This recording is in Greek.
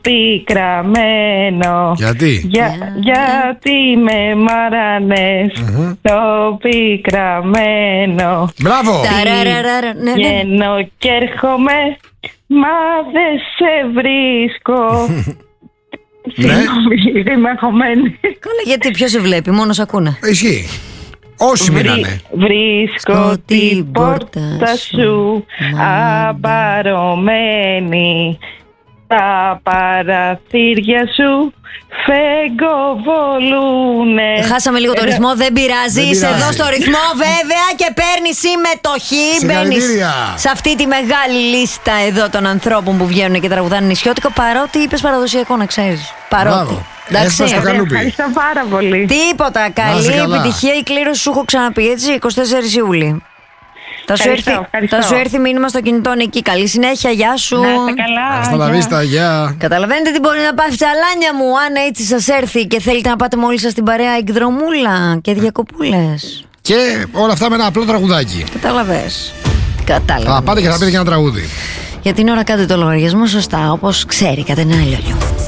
πικραμένο. Γιατί? Γιατί με μαρανες το πικραμένο. Μπράβο! Βγαίνω κι έρχομαι, μα δεν σε βρίσκω. Είμαι αγχωμένη. Καλά, γιατί ποιος σε βλέπει, μόνο σε ακούνε. Ισχύει. Όσοι μείνανε. Βρίσκω την πόρτα σου αμπαρωμένη. Τα παραθύρια σου φεγγοβολούνε. Χάσαμε λίγο το ρυθμό, δεν πειράζει. Είσαι εδώ στο ρυθμό βέβαια και παίρνεις συμμετοχή. Μπαίνεις σε αυτή τη μεγάλη λίστα εδώ των ανθρώπων που βγαίνουν και τραγουδάνε νησιώτικο. Παρότι είπες παραδοσιακό, να ξέρεις. Παρότι. Εντάξει, ευχαριστώ πάρα πολύ. Τίποτα, καλή επιτυχία. Η κλήρωση σου έχω ξαναπεί, έτσι, 24 Ιούλη. Θα σου έρθει μήνυμα στο κινητό, Νική. Καλή συνέχεια, γεια σου. Να είστε καλά. Στα λαβίστα, γεια. Καταλαβαίνετε τι μπορεί να πάει, φταλάνια μου. Αν έτσι σας έρθει και θέλετε να πάτε μόλις σας στην παρέα εκδρομούλα και διακοπούλες. Και όλα αυτά με ένα απλό τραγουδάκι. Κατάλαβες. Θα πάτε και θα πείτε και ένα τραγούδι. Για την ώρα κάντε το λογαριασμό σωστά, όπως ξέρει κατά ένα αλλιώ.